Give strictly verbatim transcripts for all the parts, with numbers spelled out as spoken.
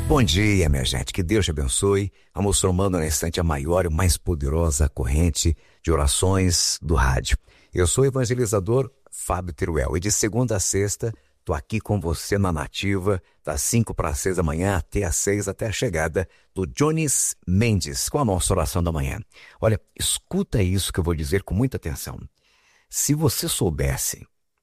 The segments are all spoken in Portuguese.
Bom dia, minha gente. Que Deus te abençoe. Vamos formando nesse instante a maior e mais poderosa corrente de orações do rádio. Eu sou o evangelizador Fábio Teruel e de segunda a sexta estou aqui com você na Nativa, das cinco para as seis da manhã até as seis, até a chegada do Jones Mendes com a nossa oração da manhã. Olha, escuta isso que eu vou dizer com muita atenção. Se você soubesse,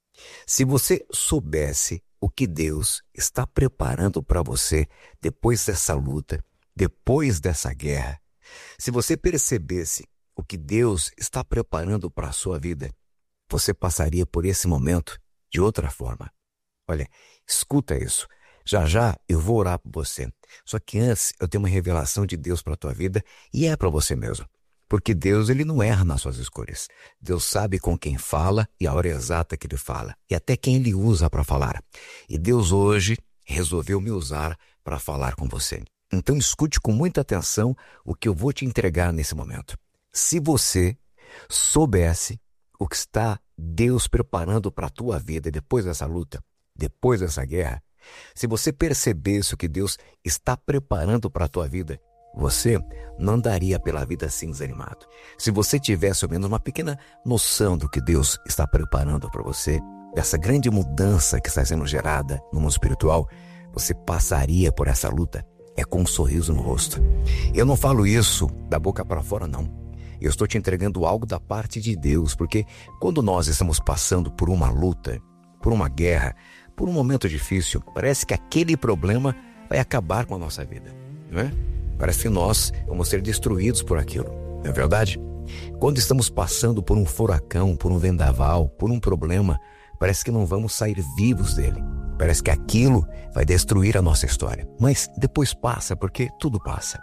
se você soubesse o que Deus está preparando para você depois dessa luta, depois dessa guerra, se você percebesse o que Deus está preparando para a sua vida, você passaria por esse momento de outra forma. Olha, escuta isso. Já já eu vou orar por você. Só que antes eu tenho uma revelação de Deus para a tua vida e é para você mesmo. Porque Deus, ele não erra nas suas escolhas. Deus sabe com quem fala e a hora exata que ele fala. E até quem ele usa para falar. E Deus hoje resolveu me usar para falar com você. Então escute com muita atenção o que eu vou te entregar nesse momento. Se você soubesse o que está Deus preparando para a tua vida depois dessa luta, depois dessa guerra, se você percebesse o que Deus está preparando para a tua vida, você não andaria pela vida assim desanimado. Se você tivesse ao menos uma pequena noção do que Deus está preparando para você, dessa grande mudança que está sendo gerada no mundo espiritual, você passaria por essa luta é com um sorriso no rosto. Eu não falo isso da boca para fora, não. Eu estou te entregando algo da parte de Deus, porque quando nós estamos passando por uma luta, por uma guerra, por um momento difícil, parece que aquele problema vai acabar com a nossa vida, não é? Parece que nós vamos ser destruídos por aquilo, não é verdade? Quando estamos passando por um furacão, por um vendaval, por um problema, parece que não vamos sair vivos dele. Parece que aquilo vai destruir a nossa história. Mas depois passa, porque tudo passa.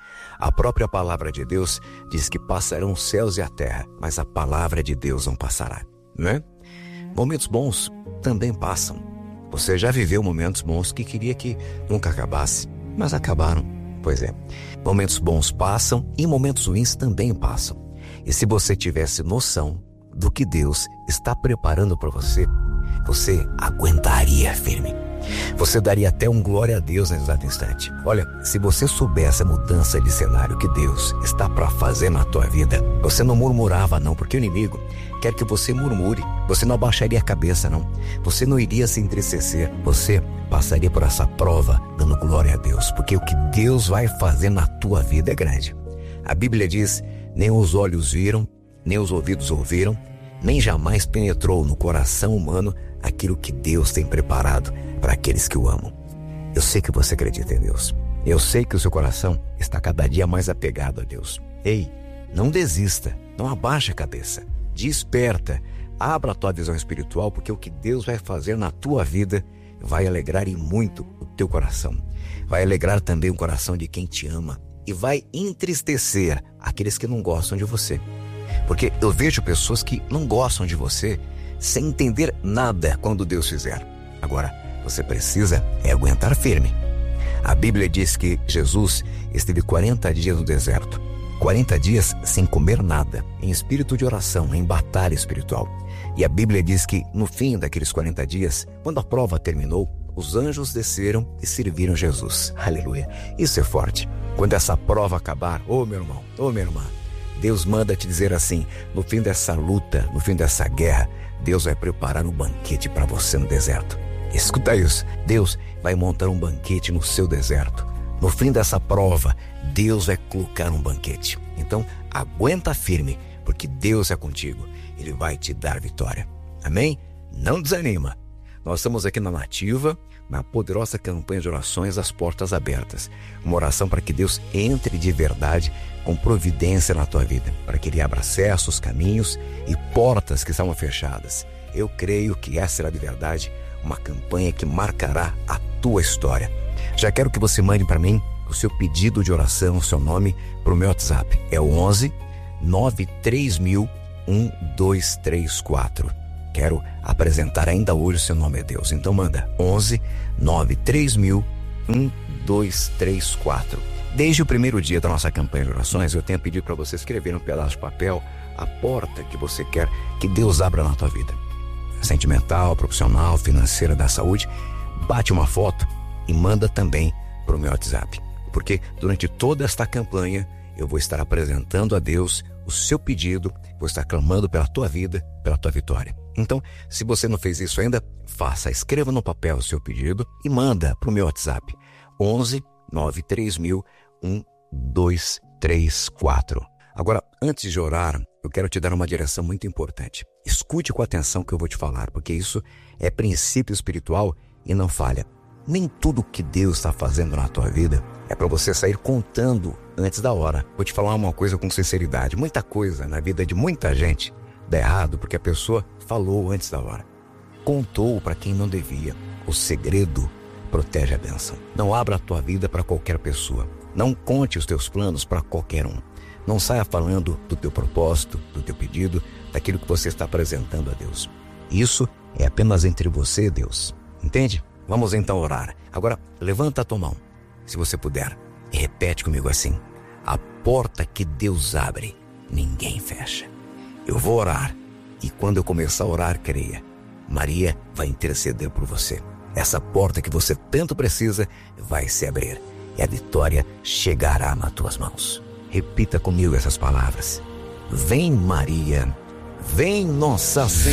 A própria palavra de Deus diz que passarão os céus e a terra, mas a palavra de Deus não passará, não é? Momentos bons também passam. Você já viveu momentos bons que queria que nunca acabasse, mas acabaram. Pois é, momentos bons passam e momentos ruins também passam. E se você tivesse noção do que Deus está preparando para você, você aguentaria firme. Você daria até um glória a Deus nesse exato instante. Olha, se você soubesse a mudança de cenário que Deus está para fazer na tua vida, você não murmurava não, porque o inimigo quer que você murmure. Você não abaixaria a cabeça não. Você não iria se entristecer. Você passaria por essa prova dando glória a Deus, porque o que Deus vai fazer na tua vida é grande. A Bíblia diz, nem os olhos viram, nem os ouvidos ouviram, nem jamais penetrou no coração humano aquilo que Deus tem preparado para aqueles que o amam. Eu sei que você acredita em Deus. Eu sei que o seu coração está cada dia mais apegado a Deus. Ei, não desista, não abaixe a cabeça. Desperta, abra a tua visão espiritual, porque o que Deus vai fazer na tua vida vai alegrar e muito o teu coração. Vai alegrar também o coração de quem te ama e vai entristecer aqueles que não gostam de você. Porque eu vejo pessoas que não gostam de você sem entender nada quando Deus fizer. Agora, você precisa é aguentar firme. A Bíblia diz que Jesus esteve quarenta dias no deserto. quarenta dias sem comer nada, em espírito de oração, em batalha espiritual. E a Bíblia diz que no fim daqueles quarenta dias, quando a prova terminou, os anjos desceram e serviram Jesus. Aleluia. Isso é forte. Quando essa prova acabar, ô oh, meu irmão, ô oh, minha irmã, Deus manda te dizer assim, no fim dessa luta, no fim dessa guerra, Deus vai preparar um banquete para você no deserto. Escuta isso, Deus vai montar um banquete no seu deserto. No fim dessa prova, Deus vai colocar um banquete. Então, aguenta firme, porque Deus é contigo. Ele vai te dar vitória. Amém? Não desanima. Nós estamos aqui na Nativa, na poderosa campanha de orações As Portas Abertas. Uma oração para que Deus entre de verdade com providência na tua vida, para que Ele abra acessos, caminhos e portas que estavam fechadas. Eu creio que essa será de verdade uma campanha que marcará a tua história. Já quero que você mande para mim o seu pedido de oração, o seu nome, para o meu WhatsApp. É o onze, nove três mil, um dois três quatro. Quero apresentar ainda hoje o seu nome a Deus. Então manda onze, nove três mil, um dois três quatro. Desde o primeiro dia da nossa campanha de orações, eu tenho pedido para você escrever um pedaço de papel a porta que você quer que Deus abra na tua vida. Sentimental, profissional, financeira, da saúde. Bate uma foto e manda também para o meu WhatsApp. Porque durante toda esta campanha eu vou estar apresentando a Deus o seu pedido, vou estar clamando pela tua vida, pela tua vitória. Então, se você não fez isso ainda, faça, escreva no papel o seu pedido e manda para o meu WhatsApp onze nove três mil um dois três quatro. Agora, antes de orar, eu quero te dar uma direção muito importante. Escute com atenção o que eu vou te falar, porque isso é princípio espiritual e não falha. Nem tudo que Deus está fazendo na tua vida é para você sair contando antes da hora. Vou te falar uma coisa com sinceridade. Muita coisa na vida de muita gente dá errado porque a pessoa falou antes da hora. Contou para quem não devia. O segredo protege a bênção. Não abra a tua vida para qualquer pessoa. Não conte os teus planos para qualquer um. Não saia falando do teu propósito, do teu pedido, daquilo que você está apresentando a Deus. Isso é apenas entre você e Deus. Entende? Vamos então orar. Agora, levanta a tua mão, se você puder, e repete comigo assim: a porta que Deus abre, ninguém fecha. Eu vou orar, e quando eu começar a orar, creia, Maria vai interceder por você. Essa porta que você tanto precisa vai se abrir, e a vitória chegará nas tuas mãos. Repita comigo essas palavras: vem Maria, vem Nossa Senhora.